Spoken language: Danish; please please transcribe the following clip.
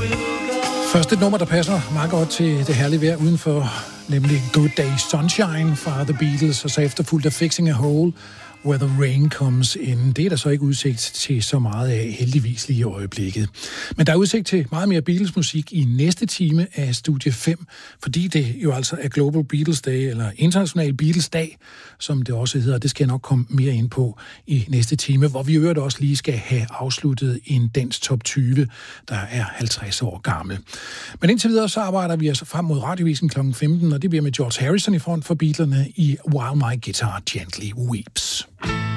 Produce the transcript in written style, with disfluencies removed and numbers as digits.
Først et nummer, der passer meget godt til det herlige vejr udenfor, nemlig Good Day Sunshine fra The Beatles, og så efterfulgt af Fixing a Hole, Where the Rain Comes In. Det er der så ikke udsigt til så meget af, heldigvis lige i øjeblikket. Men der er udsigt til meget mere Beatles-musik i næste time af Studie 5, fordi det jo altså er Global Beatles Day, eller International Beatles Dag, som det også hedder. Det skal jeg nok komme mere ind på i næste time, hvor vi øvrigt også lige skal have afsluttet en dansk top 20, der er 50 år gammel. Men indtil videre så arbejder vi altså frem mod radiovisen kl. 15, og det bliver med George Harrison i front for Beatlerne i While My Guitar Gently Weeps.